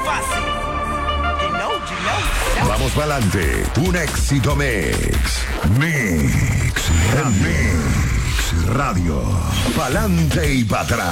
fácil. You know. Vamos pa'lante, un éxito mix. Mix Radio. Pa'lante y para atrás.